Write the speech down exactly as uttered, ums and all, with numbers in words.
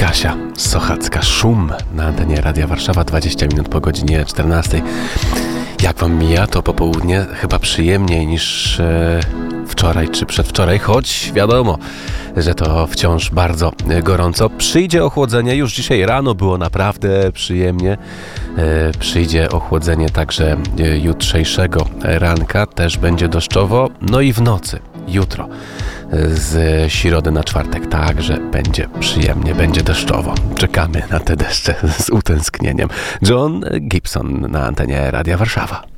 Kasia Sochacka, Szum na antenie Radia Warszawa, dwadzieścia minut po godzinie czternastej. Jak wam mija to popołudnie? Chyba przyjemniej niż e, wczoraj czy przedwczoraj, choć wiadomo, że to wciąż bardzo gorąco. Przyjdzie ochłodzenie, już dzisiaj rano było naprawdę przyjemnie. E, przyjdzie ochłodzenie także jutrzejszego ranka, też będzie deszczowo, no i w nocy, jutro. Z środy na czwartek także będzie przyjemnie, będzie deszczowo. Czekamy na te deszcze z utęsknieniem. John Gibson na antenie Radia Warszawa.